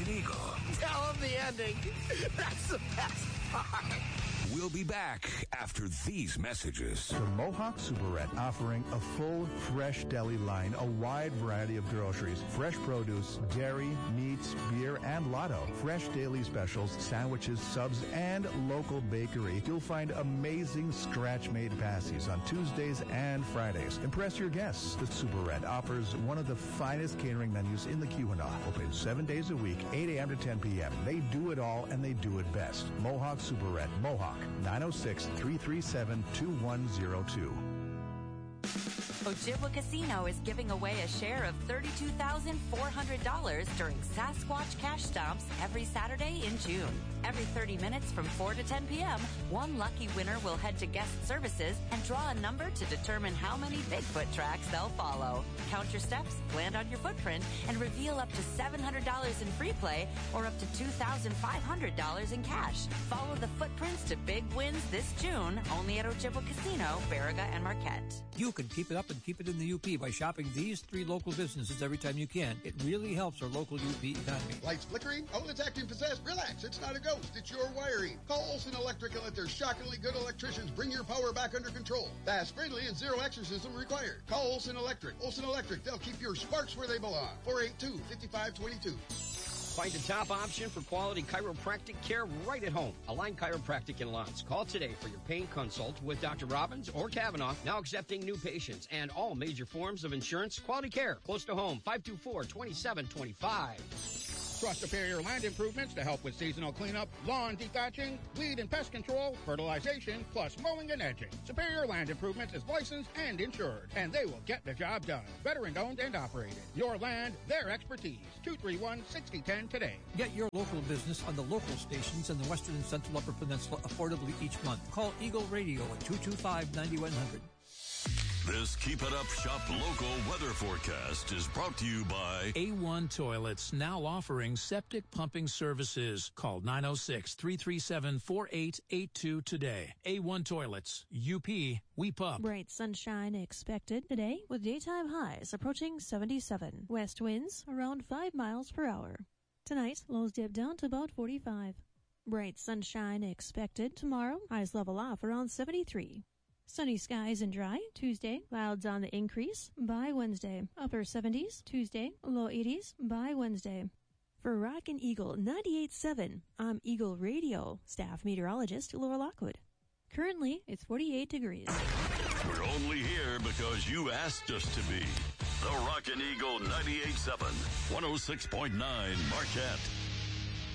Rockin' Eagle. Tell them the ending. That's the best part. We'll be back after these messages. The Mohawk Superette offering a full, fresh deli line, a wide variety of groceries, fresh produce, dairy, meats, beer, and lotto. Fresh daily specials, sandwiches, subs, and local bakery. You'll find amazing scratch-made pasties on Tuesdays and Fridays. Impress your guests. The Superette offers one of the finest catering menus in the Keweenaw. Open 7 days a week, 8 a.m. to 10 p.m. They do it all, and they do it best. Mohawk Superette, Mohawk. 906-337-2102. Ojibwa Casino is giving away a share of $32,400 during Sasquatch Cash Stomps every Saturday in June. Every 30 minutes from 4 to 10 p.m., one lucky winner will head to guest services and draw a number to determine how many Bigfoot tracks they'll follow. Count your steps, land on your footprint, and reveal up to $700 in free play or up to $2,500 in cash. Follow the footprints to big wins this June, only at Ojibwa Casino, Baraga, and Marquette. You can keep it up and keep it in the UP by shopping these 3 local businesses every time you can. It really helps our local UP economy. Lights flickering? Oh, it's acting possessed. Relax. It's not a ghost. It's your wiring. Call Olson Electric and let their shockingly good electricians bring your power back under control. Fast, friendly, and zero exorcism required. Call Olson Electric. Olson Electric. They'll keep your sparks where they belong. 482-5522. Find a top option for quality chiropractic care right at home. Align Chiropractic in Lawrence. Call today for your pain consult with Dr. Robbins or Kavanaugh. Now accepting new patients and all major forms of insurance. Quality care. Close to home. 524-2725. Trust Superior Land Improvements to help with seasonal cleanup, lawn dethatching, weed and pest control, fertilization, plus mowing and edging. Superior Land Improvements is licensed and insured, and they will get the job done. Veteran-owned and operated. Your land, their expertise. 231-6010 today. Get your local business on the local stations in the Western and Central Upper Peninsula affordably each month. Call Eagle Radio at 225-9100. This Keep It Up Shop local weather forecast is brought to you by A1 Toilets, now offering septic pumping services. Call 906-337-4882 today. A1 Toilets, UP, we pump. Bright sunshine expected today with daytime highs approaching 77. West winds around 5 miles per hour. Tonight, lows dip down to about 45. Bright sunshine expected tomorrow. Highs level off around 73. Sunny skies and dry Tuesday. Clouds on the increase by Wednesday. Upper 70s Tuesday. Low 80s by Wednesday. For Rockin' Eagle 98.7, I'm Eagle Radio staff meteorologist Laura Lockwood. Currently, it's 48 degrees. We're only here because you asked us to be. The Rockin' Eagle 98.7, 106.9 Marquette.